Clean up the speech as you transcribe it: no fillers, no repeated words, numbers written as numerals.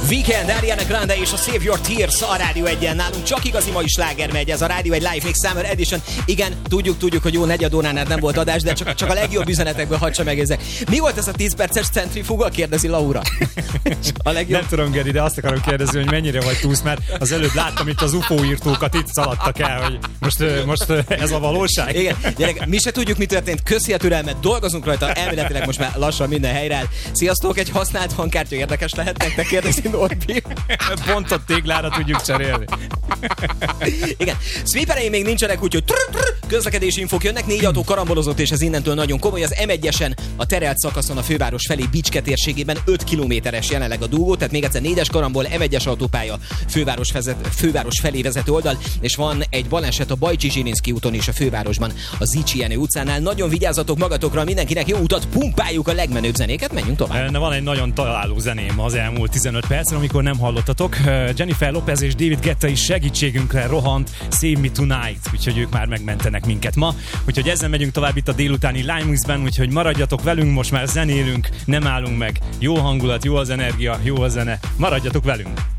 Weekend, Ariana Grande és a Save Your Tears a Rádió 1-en. Nálunk csak igazi mai sláger megy, ez a Rádió 1 Live Mix Summer Edition. Igen, tudjuk, hogy jó negyed óránál nem volt adás, de csak a legjobb üzenetekből hadd sem megérzek. Mi volt ez a 10 perces centrifuga? Kérdezi Laura. A legjobb... Nem tudom, Geri, de azt akarom kérdezni, hogy mennyire vagy túlsz, mert az előbb láttam itt az UFO írtókat, itt szaladtak el, hogy most ez a valóság. Igen, gyerek, mi se tudjuk, mi történt. Köszi a türelmet, dolgozunk rajta, elméletileg most már lassan minden helyre áll. Sziasztok, egy használt hangkártya érdekes lehet nektek, kérdezi Norbi. Pontot téglára tudjuk cserélni. Igen, sweepereim még nincsenek, úgyhogy közlekedési infók jönnek, 4 autó karambolozott, és ez innentől nagyon komoly. Az M1-esen a terelt szakaszon a főváros felé Bicske térségében 5 kilométeres jelenleg a dugó, tehát még egyszer 4-es karambol, M1-es autópálya főváros felé vezető oldal, és van egy baleset a Bajcsi-Zsilinszky úton is a fővárosban, a Zichy Jenő utcánál. Nagyon vigyázzatok magatokra, mindenkinek jó utat, pumpáljuk a legmenőbb zenéket, menjünk tovább. Van egy nagyon találó zeném az elmúlt 15 percen, amikor nem hallottatok. Jennifer Lopez és David Guetta is segítségünkre rohant, Save Me Tonight, úgyhogy ők már megmentenek minket ma. Úgyhogy ezzel megyünk tovább itt a délutáni Live Mixben, úgyhogy maradjatok velünk, most már zenélünk, nem állunk meg. Jó hangulat, jó az energia, jó a zene, maradjatok velünk!